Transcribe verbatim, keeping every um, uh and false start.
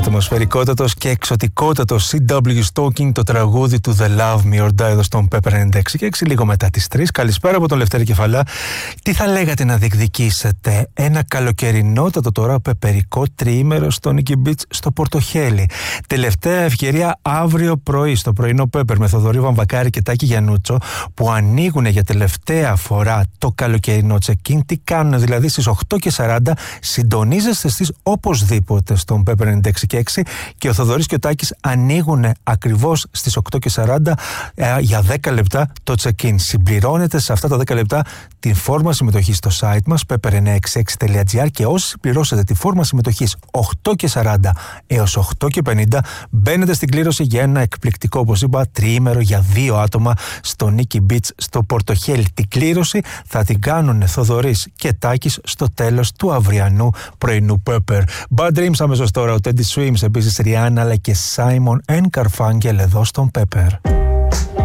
Ατμοσφαιρικότατος και εξωτικότατος σι ντάμπλιου Stalking, το τραγούδι του The Love Me or Die εδώ στον Pepper ενενήντα έξι και έξι, λίγο μετά τις τρεις. Καλησπέρα από τον Λευτέρη Κεφαλά. Τι θα λέγατε να διεκδικήσετε? Ένα καλοκαιρινότατο τώρα πεπερικό τριήμερο στο Nikki Beach στο Πορτοχέλι. Τελευταία ευκαιρία αύριο πρωί στο πρωινό Pepper με Θοδωρή Βαμβακάρη και Τάκη Γιαννούτσο, που ανοίγουν για τελευταία φορά το καλοκαιρινό check-in. Τι κάνουν δηλαδή? Στις οκτώ και σαράντα συντονίζεστε στις οπωσδήποτε στον Pepper ενενήντα έξι και έξι και ο Θοδωρής και ο Τάκης ανοίγουν ακριβώς στις οκτώ και σαράντα ε, για δέκα λεπτά το check-in. Συμπληρώνετε σε αυτά τα δέκα λεπτά την φόρμα συμμετοχής στο site μας πέπερ εννιακόσια εξήντα έξι τελεία τζι άρ, και όσοι συμπληρώσετε τη φόρμα συμμετοχής οκτώ και σαράντα έως οκτώ και πενήντα μπαίνετε στην κλήρωση για ένα εκπληκτικό, όπως είπα, τριήμερο για δύο άτομα στο Nikki Beach στο Πορτοχέλι. Την κλήρωση θα την κάνουν Θοδωρής και Τάκης στο τέλος του αυριανού πρωινού Pepper. Bad Dreams αμέσως τώρα, ο Teddy Swims, επίσης Rihanna αλλά και Simon and Garfunkel εδώ στον Pepper.